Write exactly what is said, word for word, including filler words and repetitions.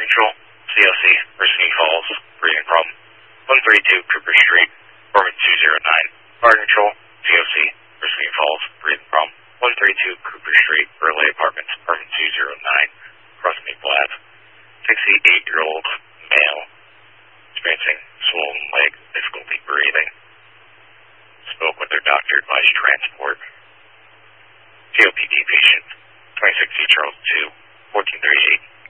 Control, C L C, Risky Falls, breathing problem. one thirty-two Cooper Street, apartment two oh nine. Fire Control, C L C, Risky Falls, breathing problem. one thirty-two Cooper Street, Burleigh Apartments, apartment two oh nine, across Maple Ave. sixty-eight-year-old male, experiencing swollen leg, difficulty breathing. Spoke with their doctor, advised transport. C O P D patient, twenty-six E Charles two, fourteen thirty-eight.